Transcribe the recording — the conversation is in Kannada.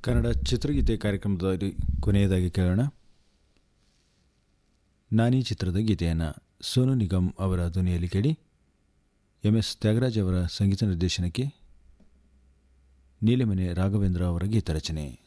ಕನ್ನಡ ಚಿತ್ರಗೀತೆ ಕಾರ್ಯಕ್ರಮದಲ್ಲಿ ಕೊನೆಯದಾಗಿ ಕೇಳೋಣ. ನಾನಿ ಚಿತ್ರದ ಗೀತೆಯನ್ನು ಸೋನು ನಿಗಮ್ ಅವರ ಧ್ವನಿಯಲ್ಲಿ ಕೇಳಿ. MS ತ್ಯಾಗರಾಜ್ ಅವರ ಸಂಗೀತ ನಿರ್ದೇಶನಕ್ಕೆ ನೀಲಮನೆ ರಾಘವೇಂದ್ರ ಅವರ ಗೀತ ರಚನೆ.